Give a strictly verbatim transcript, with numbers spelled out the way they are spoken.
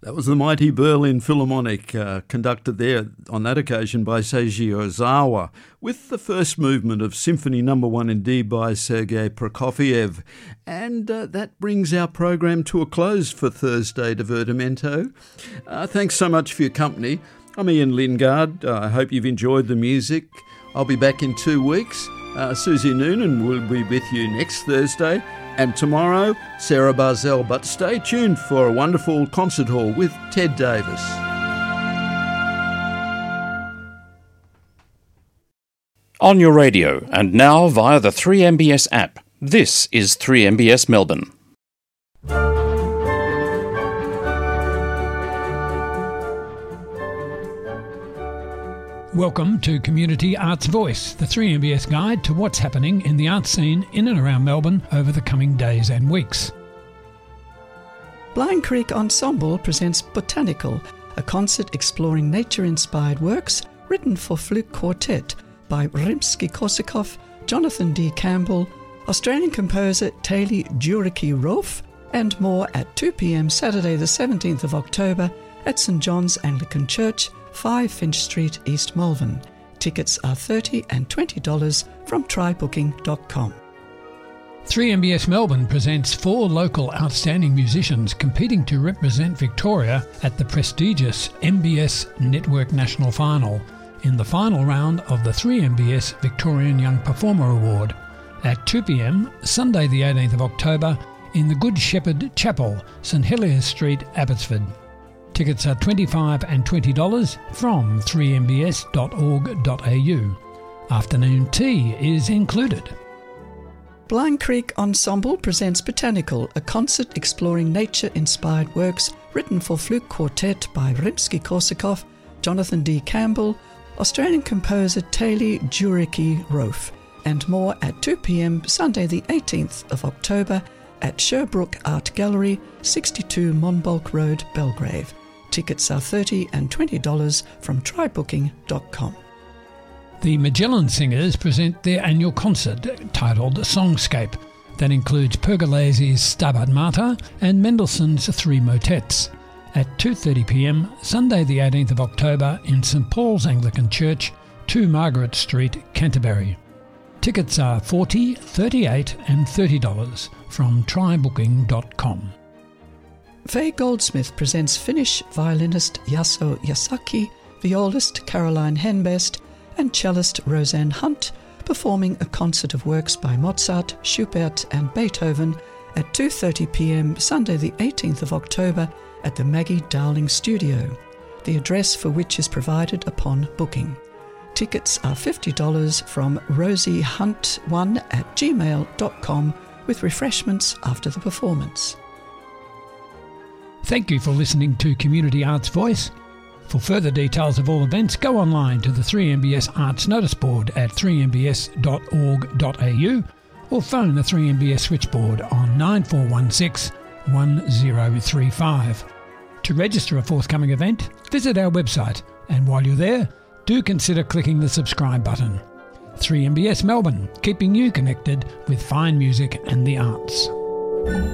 That was the mighty Berlin Philharmonic, uh, conducted there on that occasion by Seiji Ozawa, with the first movement of Symphony Number One in D by Sergei Prokofiev. And uh, that brings our program to a close for Thursday Divertimento. Uh, thanks so much for your company. I'm Ian Lingard. Uh, I hope you've enjoyed the music. I'll be back in two weeks. Uh, Susie Noonan will be with you next Thursday. And tomorrow, Sarah Barzell. But stay tuned for a wonderful concert hall with Ted Davis. On your radio and now via the three M B S app. This is three M B S Melbourne. Welcome to Community Arts Voice, the three M B S guide to what's happening in the arts scene in and around Melbourne over the coming days and weeks. Blind Creek Ensemble presents Botanical, a concert exploring nature-inspired works written for flute quartet by Rimsky-Korsakov, Jonathan D. Campbell, Australian composer Taylor Juricki-Rolfe, and more at two p.m. Saturday the seventeenth of October at St John's Anglican Church, five Finch Street, East Malvern. Tickets are thirty dollars and twenty dollars from try booking dot com. three M B S Melbourne presents four local outstanding musicians competing to represent Victoria at the prestigious M B S Network National Final in the final round of the three M B S Victorian Young Performer Award at two p.m. Sunday the eighteenth of October in the Good Shepherd Chapel, St Heliers Street, Abbotsford. Tickets are twenty-five dollars and twenty dollars from three m b s dot org dot a u. Afternoon tea is included. Blind Creek Ensemble presents Botanical, a concert exploring nature-inspired works written for flute quartet by Rimsky-Korsakov, Jonathan D. Campbell, Australian composer Taylor Juricki-Rolfe, and more at two p.m. Sunday the eighteenth of October at Sherbrooke Art Gallery, sixty-two Monbulk Road, Belgrave. Tickets are thirty dollars and twenty dollars from try booking dot com. The Magellan Singers present their annual concert titled Songscape that includes Pergolesi's Stabat Mater and Mendelssohn's Three Motets at two thirty p.m. Sunday the eighteenth of October in St Paul's Anglican Church, two Margaret Street, Canterbury. Tickets are forty dollars, thirty-eight dollars and thirty dollars from try booking dot com. Faye Goldsmith presents Finnish violinist Yaso Yasaki, violist Caroline Henbest, and cellist Roseanne Hunt performing a concert of works by Mozart, Schubert and Beethoven at two thirty p.m. Sunday the eighteenth of October at the Maggie Dowling Studio, the address for which is provided upon booking. Tickets are fifty dollars from rosiehunt one at gmail dot com with refreshments after the performance. Thank you for listening to Community Arts Voice. For further details of all events, go online to the three M B S Arts Notice Board at three m b s dot org dot a u or phone the three M B S switchboard on nine four one six, one zero three five. To register a forthcoming event, visit our website, and while you're there, do consider clicking the subscribe button. three M B S Melbourne, keeping you connected with fine music and the arts.